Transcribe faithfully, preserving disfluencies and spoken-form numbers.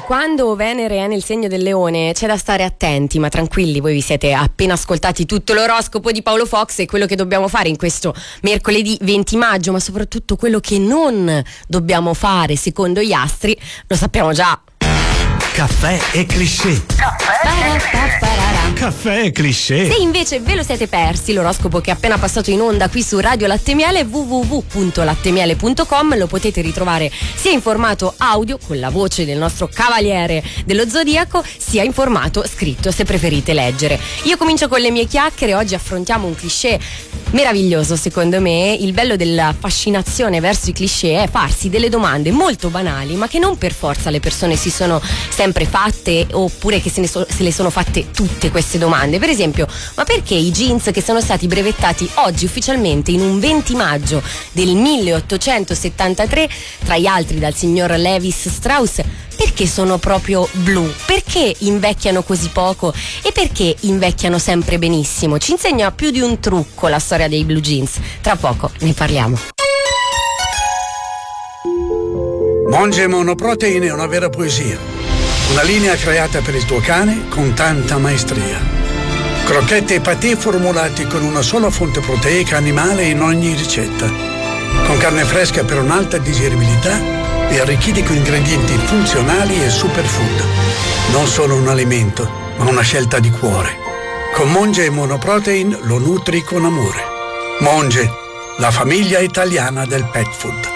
Quando Venere è nel segno del Leone c'è da stare attenti, ma tranquilli, voi vi siete appena ascoltati tutto l'oroscopo di Paolo Fox e quello che dobbiamo fare in questo mercoledì venti maggio, ma soprattutto quello che non dobbiamo fare secondo gli astri lo sappiamo già. Caffè e cliché. Caffè. Caffè e cliché. Se invece ve lo siete persi, l'oroscopo che è appena passato in onda qui su Radio Latte Miele, w w w punto lattemiele punto com, lo potete ritrovare sia in formato audio con la voce del nostro cavaliere dello zodiaco, sia in formato scritto se preferite leggere. Io comincio con le mie chiacchiere. Oggi affrontiamo un cliché meraviglioso secondo me. Il bello della fascinazione verso i cliché è farsi delle domande molto banali, ma che non per forza le persone si sono sempre fatte, oppure che se, ne so, se le sono fatte tutte queste domande. Per esempio, ma perché i jeans che sono stati brevettati oggi ufficialmente in un venti maggio del milleottocentosettantatré, tra gli altri dal signor Levis Strauss, perché sono proprio blu? Perché invecchiano così poco e perché invecchiano sempre benissimo? Ci insegna più di un trucco la storia dei blue jeans. Tra poco ne parliamo. Monge Monoprotein è una vera poesia. Una linea creata per il tuo cane con tanta maestria. Crocchette e patè formulati con una sola fonte proteica animale in ogni ricetta. Con carne fresca per un'alta digeribilità e arricchiti con ingredienti funzionali e superfood. Non solo un alimento, ma una scelta di cuore. Con Monge Monoprotein lo nutri con amore. Monge, la famiglia italiana del pet food.